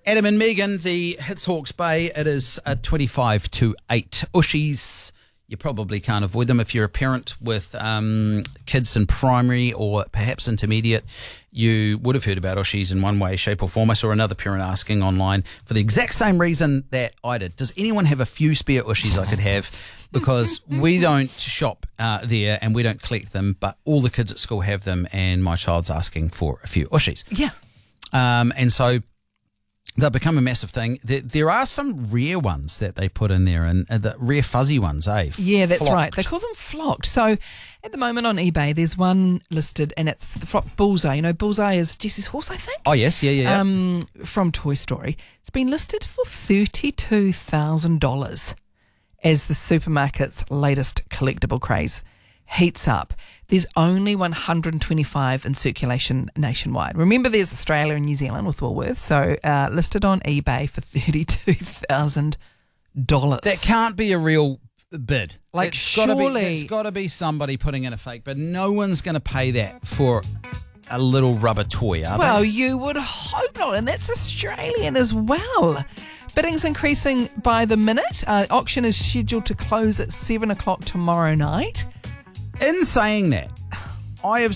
Adam and Megan, the Hits Hawke's Bay. It is 25 to 8. Ushies, you probably can't avoid them. If you're a parent with kids in primary or perhaps intermediate, you would have heard about Ushies in one way, shape or form. I saw another parent asking online for the exact same reason that I did. Does anyone have a few spare Ushies I could have? Because we don't shop there and we don't collect them, but all the kids at school have them, and my child's asking for a few Ushies. Yeah. And so they've become a massive thing. There are some rare ones that they put in there, and the rare fuzzy ones, eh? Yeah, that's Flocked. right. They call them flocked. So at the moment on eBay, there's one listed, and it's the flock Bullseye. You know, Bullseye is Jesse's horse, I think. Oh, yes, yeah. From Toy Story. It's been listed for $32,000 as the supermarket's latest collectible craze heats up. There's only 125 in circulation nationwide. Remember, there's Australia and New Zealand with Woolworths, so listed on eBay for $32,000. That can't be a real bid. Like, it's got to be somebody putting in a fake bid. No one's going to pay that for a little rubber toy, are Well, they? you would hope not, and that's Australian as well. Bidding's increasing by the minute. Auction is scheduled to close at 7 o'clock tomorrow night. In saying that, I have